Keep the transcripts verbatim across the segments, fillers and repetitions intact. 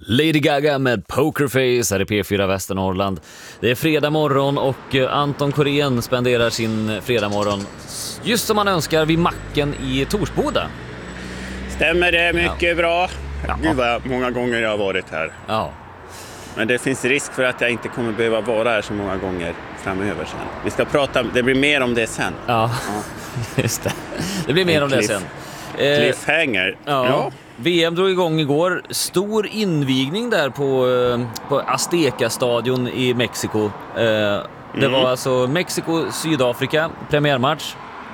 Lady Gaga med Pokerface här i P fyra Västernorrland. Det är fredag morgon och Anton Korén spenderar sin fredag morgon just som man önskar vid macken i Torsboda. Stämmer det, mycket ja. bra. Ja. Gud vad många gånger jag har varit här. Ja. Men det finns risk för att jag inte kommer behöva vara här så många gånger framöver sen. Vi ska prata, det blir mer om det sen. Ja, ja. Just det. Det blir mer en om cliff, det sen. Cliffhanger. Eh, ja. ja. V M drog igång igår. Stor invigning där på, på Azteca-stadion i Mexiko. Eh, det mm. var alltså Mexiko-Sydafrika, premiärmatch.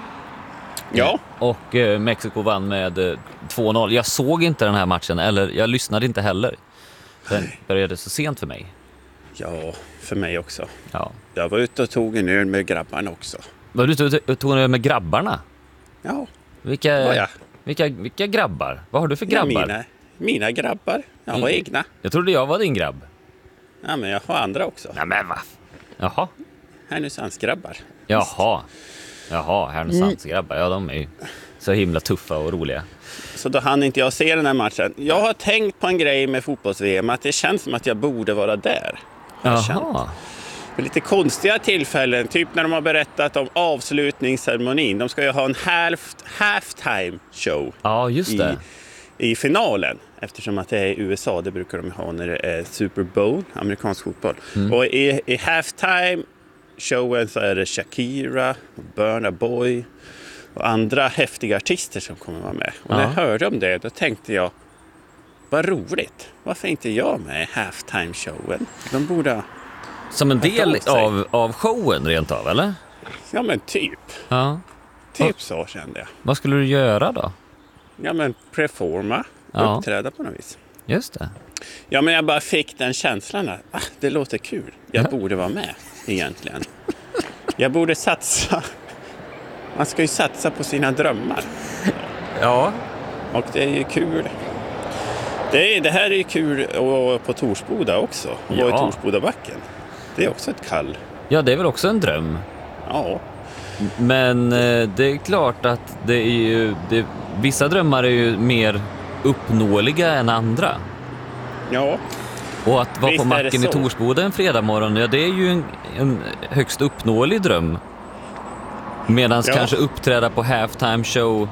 Ja. Och eh, Mexiko vann med eh, två noll. Jag såg inte den här matchen, eller jag lyssnade inte heller. Den började så sent för mig. Ja, för mig också. Ja. Jag var ute och tog en öl med grabbarna också. Var du ute och tog en öl med grabbarna? Ja. Vilka, ja. vilka, vilka grabbar? Vad har du för grabbar? Ja, mina, mina grabbar. Jag har mm. egna. Jag trodde jag var din grabb. Ja, men jag har andra också. Ja, men va? Jaha. Härnösands grabbar. Jaha. Jaha, Härnösands grabbar. Ja, de är ju så himla tuffa och roliga. Så då hann inte jag se den här matchen. Jag har tänkt på en grej med fotbolls-V M, att det känns som att jag borde vara där. Jaha. För lite konstiga tillfällen, typ när de har berättat om avslutningsceremonin. De ska ju ha en half, halftime show. Ja, just det. I, i finalen. Eftersom att det är i U S A, det brukar de ha när det är Super Bowl, amerikansk fotboll. Mm. Och i, i halftime showen så är det Shakira, Burna Boy och andra häftiga artister som kommer vara med. Och när jag hörde om det, då tänkte jag, vad roligt. Varför inte jag med i halftime-showen? De borde... Som en del av, av showen rent av, eller? Ja, men typ. Ja. Typ så kände jag. Vad skulle du göra då? Ja, men performa. Ja. Uppträda på något vis. Just det. Ja, men jag bara fick den känslan att ah, det låter kul. Jag borde vara med, egentligen. Jag borde satsa... Man ska ju satsa på sina drömmar. Ja. Och det är ju kul. Det, är, det här är ju kul och på Torsboda också. Och ja. I Torsbodabacken. Det är också ett kall. Ja, det är väl också en dröm. Ja. Men eh, det är klart att det är ju... Det, vissa drömmar är ju mer uppnåeliga än andra. Ja. Och att vara på macken i Torsboda en fredag morgon, ja, det är ju en, en högst uppnåelig dröm. Medan ja. kanske uppträda på halftime show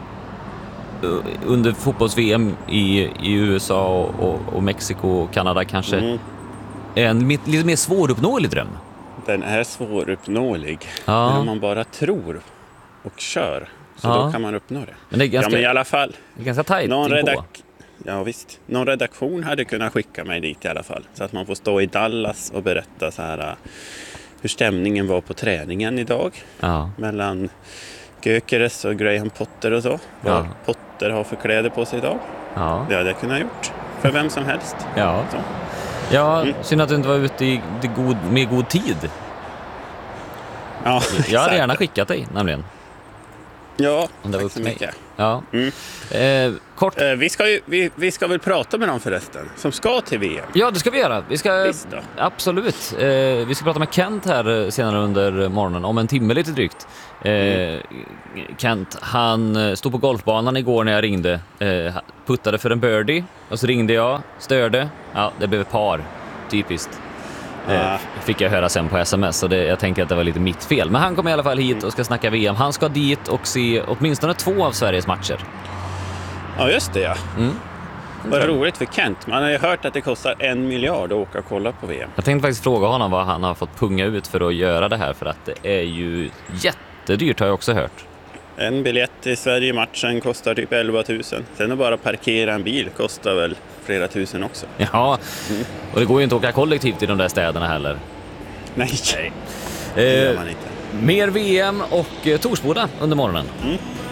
under fotbolls-V M i, i U S A och, och, och Mexiko och Kanada kanske mm. är en lite mer svåruppnåelig dröm. Den är svåruppnåelig. Ja. När man bara tror och kör, så ja. då kan man uppnå det. Men det är ganska, ja, men i alla fall. Det är ganska tajt någon redak- Ja, visst. Någon redaktion hade kunnat skicka mig dit i alla fall. Så att man får stå i Dallas och berätta så här... hur stämningen var på träningen idag. Ja. Mellan Gökeres och Graham Potter och så. Vad ja. Potter har för kläder på sig idag. Ja. Det hade jag kunnat gjort. För vem som helst. Ja, så. ja mm. synd att du inte var ute i god, med god tid. Ja, jag hade gärna skickat dig, nämligen. Ja, om det var tack så mycket. Ja. Mm. Eh, kort. Eh, vi, ska ju, vi, vi ska väl prata med dem förresten, som ska till V M. Ja, det ska vi göra. Vi ska, absolut. Eh, vi ska prata med Kent här senare under morgonen, om en timme lite drygt. Eh, mm. Kent, han stod på golfbanan igår när jag ringde. Eh, puttade för en birdie, och så ringde jag, störde. Ja, det blev ett par. Typiskt. Eh, fick jag höra sen på sms, och det, jag tänker att det var lite mitt fel. Men han kommer i alla fall hit och ska snacka V M. Han ska dit och se åtminstone två av Sveriges matcher. Ja, just det, ja. Mm. Vad roligt för Kent. Man har ju hört att det kostar en miljard att åka och kolla på V M. Jag tänkte faktiskt fråga honom vad han har fått punga ut för att göra det här, för att det är ju jättedyrt, har jag också hört. En biljett till Sverige-matchen kostar typ elva tusen. Sen att bara parkera en bil kostar väl flera tusen också. Ja, mm. och det går ju inte att åka kollektivt i de där städerna heller. Nej, Nej. det gör man inte. Mer V M och eh, Torsboda under morgonen. Mm.